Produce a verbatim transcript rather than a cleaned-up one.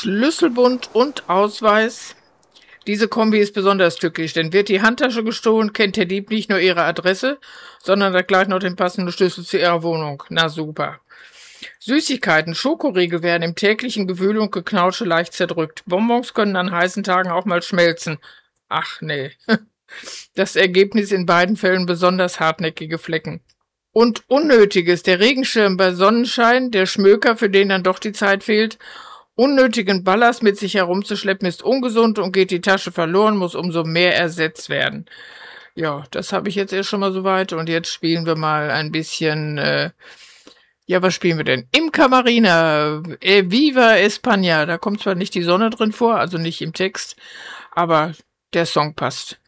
Schlüsselbund und Ausweis. Diese Kombi ist besonders tückisch, denn wird die Handtasche gestohlen, kennt der Dieb nicht nur ihre Adresse, sondern hat gleich noch den passenden Schlüssel zu ihrer Wohnung. Na super. Süßigkeiten, Schokoriegel werden im täglichen Gewühl und Geknautsche leicht zerdrückt. Bonbons können an heißen Tagen auch mal schmelzen. Ach nee. Das Ergebnis in beiden Fällen besonders hartnäckige Flecken. Und Unnötiges, der Regenschirm bei Sonnenschein, der Schmöker, für den dann doch die Zeit fehlt. Unnötigen Ballast mit sich herumzuschleppen ist ungesund und geht die Tasche verloren, muss umso mehr ersetzt werden. Ja, das habe ich jetzt erst schon mal soweit und jetzt spielen wir mal ein bisschen, äh, ja, was spielen wir denn? Imca Marina, eh, Viva España, da kommt zwar nicht die Sonne drin vor, also nicht im Text, aber der Song passt.